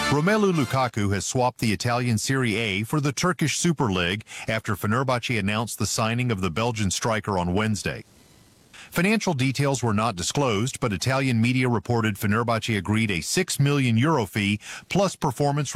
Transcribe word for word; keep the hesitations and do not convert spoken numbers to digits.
Romelu Lukaku has swapped the Italian Serie A for the Turkish Super League after Fenerbahce announced the signing of the Belgian striker on Wednesday. Financial details were not disclosed, but Italian media reported Fenerbahce agreed a six million euro fee plus performance